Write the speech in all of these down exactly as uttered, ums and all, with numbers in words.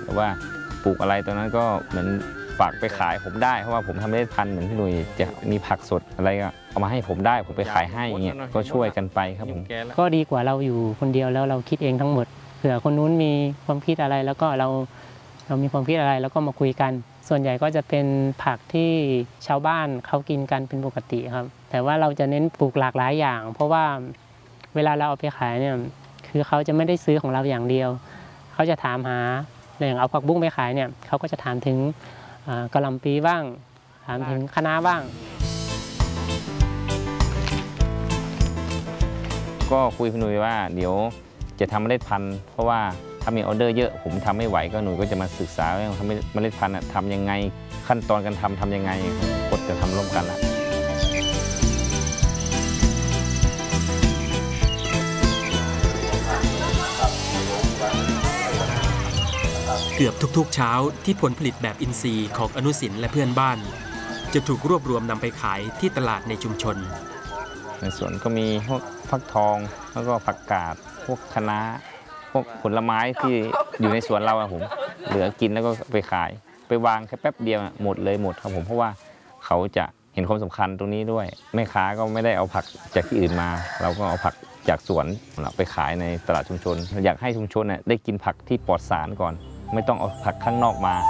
แต่ว่าปลูกอะไรตอนนั้นก็เหมือนฝากไปขายผมได้เพราะว่าผมทำเมล็ดพันธุ์เหมือนพี่หนุ่ยจะมีผักสดอะไรก็เอามาให้ผมได้ผมไปขายให้อย่างเงี้ยก็ช่วยกันไปครับผมก็ดีกว่าเราอยู่คนเดียวแล้วเราคิดเองทั้งหมดเผื่อคนนู้นมีความคิดอะไรแล้วก็เราเรามีความคิดอะไรแล้วก็มาคุยกันส่วนใหญ่ก็จะเป็นผักที่ชาวบ้านเขากินกันเป็นปกติครับแต่ว่าเราจะเน้นปลูกหลากหลายอย่างเพราะว่าเวลาเราเอาไปขายเนี่ยคือเขาจะไม่ได้ซื้อของเราอย่างเดียวเขาจะถามหาอย่างเอาผักบุ้งไปขายเนี่ยเขาก็จะถามถึงกะหล่ำปีบ้างถามถึงคะน้าบ้างก็คุยกับหนุ่ยว่าเดี๋ยวจะทำเมล็ดพันธุ์เพราะว่าถ้ามีออเดอร์เยอะผมทำไม่ไหวก็หนุ่ยก็จะมาศึกษาว่าทำเมล็ดพันธุ์ทำยังไงขั้นตอนการทำทำยังไงก็จะทำร่วมกันละเกือบทุกๆเช้าที่ผลผลิตแบบอินทรีย์ของอนุสินและเพื่อนบ้านจะถูกรวบรวมนำไปขายที่ตลาดในชุมชนในสวนก็มีพวกฟักทองแล้วก็ผักกาดพวกคะน้าพวกผลไม้ที่อยู่ในสวนเราอะผมเหลือกินแล้วก็ไปขายไปวางแค่แป๊บเดียวหมดเลยหมดครับผมเพราะว่าเขาจะเห็นความสำคัญตรงนี้ด้วยแม่ค้าก็ไม่ได้เอาผักจากที่อื่นมาเราก็เอาผักจากสวนเราไปขายในตลาดชุมชนอยากให้ชุมชนได้กินผักที่ปลอดสารก่อนไม่ต้องเอาผักข้างนอกมา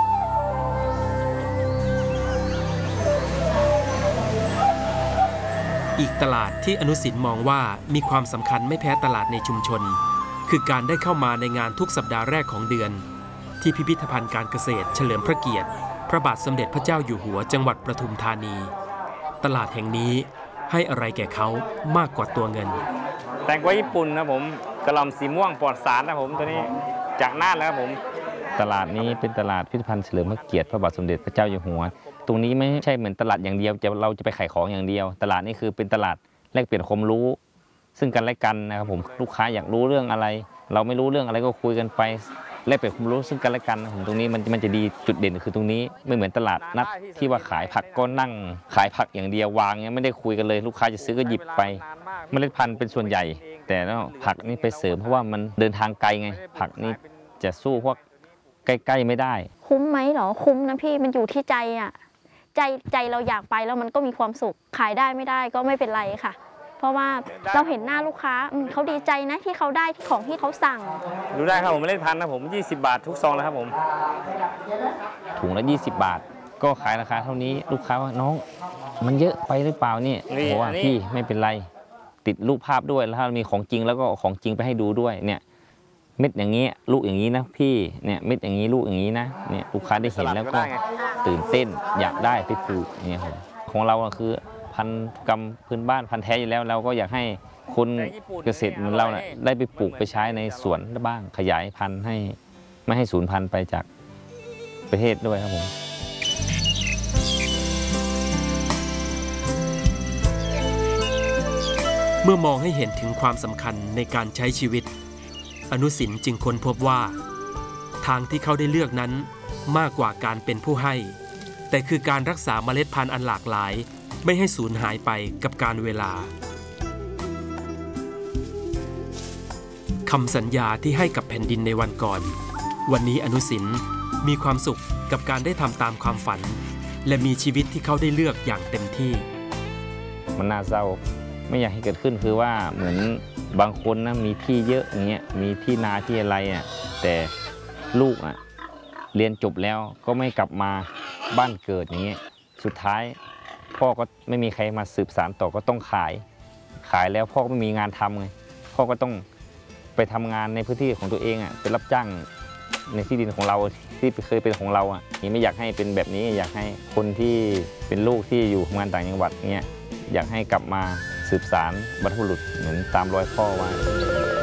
อีกตลาดที่อนุสินมองว่ามีความสำคัญไม่แพ้ตลาดในชุมชนคือการได้เข้ามาในงานทุกสัปดาห์แรกของเดือนที่พิพิธภัณฑ์การเกษตรเฉลิมพระเกียรติพระบาทสมเด็จพระเจ้าอยู่หัวจังหวัดปทุมธานีตลาดแห่งนี้ให้อะไรแก่เขามากกว่าตัวเงินแตงกวาญี่ปุ่นนะผมกระหล่ำสีม่วงปลอดสารนะผมตัวนี้จากน่านแล้วครับผมตลาดนี้เป็นตลาดพิพิธภัณฑ์เฉลิมพระเกียรติพระบาทสมเด็จพระเจ้าอยู่หัวตรงนี้ไม่ใช่เหมือนตลาดอย่างเดียวจะเราจะไปขายของอย่างเดียวตลาดนี้คือเป็นตลาดแลกเปลี่ยนความรู้ซึ่งกันและกันนะครับผมลูกค้าอยากรู้เรื่องอะไรเราไม่รู้เรื่องอะไรก็คุยกันไปแลกเปลี่ยนความรู้ซึ่งกันและกันผมตรงนี้มันมันจะดีจุดเด่นคือตรงนี้ไม่เหมือนตลาดนัดที่ว่าขายผักก็นั่งขายผักอย่างเดียววางเนี่ยไม่ได้คุยกันเลยลูกค้าจะซื้อก็หยิบไปเมล็ดพันธุ์เป็นส่วนใหญ่แต่แล้วผักนี่ไปเสริมเพราะว่ามันเดินทางไกลไงผักนี่จะสู้พวกใกล้ๆไม่ได้คุ้มไหมหรอคุ้มนะพี่มันอยู่ที่ใจอ่ะใจใจเราอยากไปแล้วมันก็มีความสุขขายได้ไม่ได้ก็ไม่เป็นไรค่ะเพราะว่าเราเห็นหน้าลูกค้าเขาดีใจนะที่เขาได้ของที่เขาสั่งดูได้ครับผมเมล็ดพันธุ์นะผมยี่สิบบาททุกซองแล้วครับผมถุงละยี่สิบบาทก็ขายราคาเท่านี้ลูกค้าว่าน้องมันเยอะไปหรือเปล่านี่บอกว่าพี่ไม่เป็นไรติดรูปภาพด้วยแล้วถ้ามีของจริงแล้วก็ของจริงไปให้ดูด้วยเนี่ยเม็ดอย่างนี้ลูกอย่างนี้นะพี่เนี่ยเม็ดอย่างนี้ลูกอย่างนี้นะเนี่ยลูกค้าได้เห็นแล้วก็ตื่นเต้นอยากได้ไปปลูกเนี่ยครับของเราคือพันธุ์กรรมพื้นบ้านพันธุ์แท้อยู่แล้วเราก็อยากให้คนเกษตรเหมือนเราเนี่ยได้ไปปลูกไปใช้ในสวนบ้างขยายพันธุ์ให้ไม่ให้สูญพันธุ์ไปจากประเทศด้วยครับผมเมื่อมองให้เห็นถึงความสำคัญในการใช้ชีวิตอนุสินจึงค้นพบว่าทางที่เขาได้เลือกนั้นมากกว่าการเป็นผู้ให้แต่คือการรักษาเมล็ดพันธุ์อันหลากหลายไม่ให้สูญหายไปกับกาลเวลาคำสัญญาที่ให้กับแผ่นดินในวันก่อนวันนี้อนุสินมีความสุขกับการได้ทำตามความฝันและมีชีวิตที่เขาได้เลือกอย่างเต็มที่มันน่าเศร้าไม่อยากให้เกิดขึ้นคือว่าเหมือนบางคนนะมีที่เยอะอย่างเงี้ยมีที่นาที่อะไรอ่ะแต่ลูกอ่ะเรียนจบแล้วก็ไม่กลับมาบ้านเกิดอย่างเงี้ยสุดท้ายพ่อก็ไม่มีใครมาสืบสานต่อก็ต้องขายขายแล้วพ่อก็ไม่มีงานทำไงพ่อก็ต้องไปทำงานในพื้นที่ของตัวเองอ่ะไปรับจ้างในที่ดินของเราที่เคยเป็นของเราอ่ะนี่ไม่อยากให้เป็นแบบนี้อยากให้คนที่เป็นลูกที่อยู่ทำงานต่างจังหวัดเงี้ยอยากให้กลับมาสืบสานบรรพบุรุษเหมือนตามรอยพ่อไว้